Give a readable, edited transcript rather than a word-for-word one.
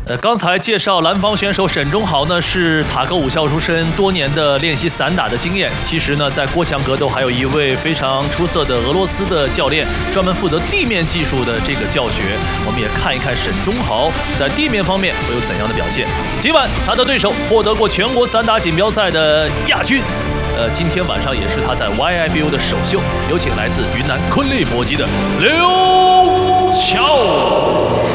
刚才介绍蓝方选手沈钟豪呢，是塔格武校出身，多年的练习散打的经验。其实呢，在郭强格斗还有一位非常出色的俄罗斯的教练，专门负责地面技术的这个教学。我们也看一看沈钟豪在地面方面会有怎样的表现。今晚他的对手获得过全国散打锦标赛的亚军。今天晚上也是他在 YIBO 的首秀。有请来自云南昆力搏击的刘巧。